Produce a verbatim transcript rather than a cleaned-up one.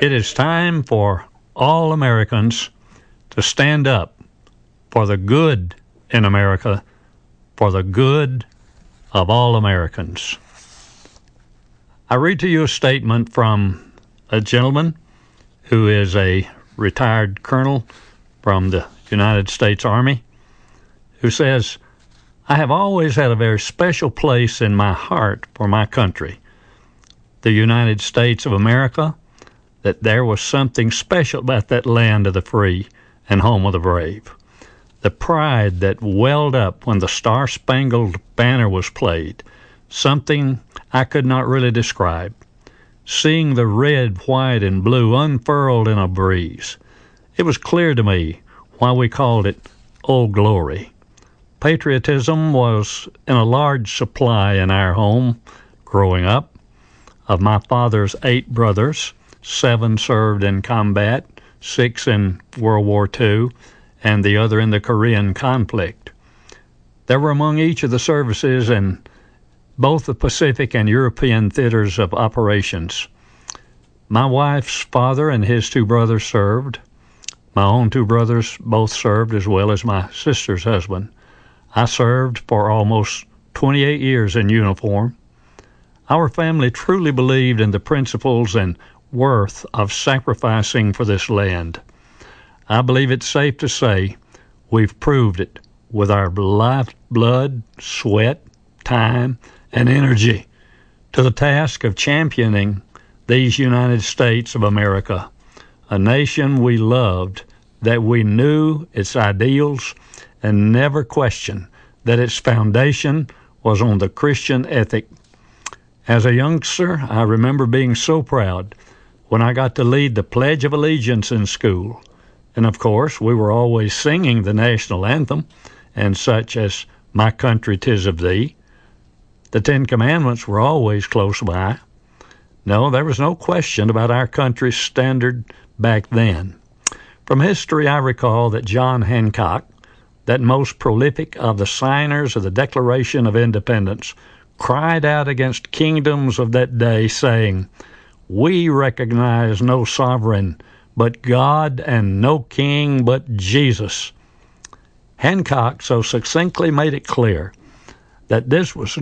It is time for all Americans to stand up for the good in America, for the good of all Americans. I read to you a statement from a gentleman who is a retired colonel from the United States Army, who says, "I have always had a very special place in my heart for my country, the United States of America, that there was something special about that land of the free and home of the brave. The pride that welled up when the Star-Spangled Banner was played, something I could not really describe. Seeing the red, white, and blue unfurled in a breeze, it was clear to me why we called it Old Glory. Patriotism was in a large supply in our home growing up. Of my father's eight brothers, seven served in combat, six in World War Two, and the other in the Korean conflict. There were among each of the services in both the Pacific and European theaters of operations. My wife's father and his two brothers served. My own two brothers both served, as well as my sister's husband. I served for almost twenty-eight years in uniform. Our family truly believed in the principles and worth of sacrificing for this land. I believe it's safe to say we've proved it with our life, blood, sweat, time, and energy to the task of championing these United States of America, a nation we loved, that we knew its ideals and never questioned that its foundation was on the Christian ethic. As a youngster, I remember being so proud when I got to lead the Pledge of Allegiance in school. And of course, we were always singing the national anthem, and such as "My Country 'Tis of Thee." The Ten Commandments were always close by. No, there was no question about our country's standard back then. From history, I recall that John Hancock, that most prolific of the signers of the Declaration of Independence, cried out against kingdoms of that day, saying, "We recognize no sovereign but God and no king but Jesus." Hancock so succinctly made it clear that this was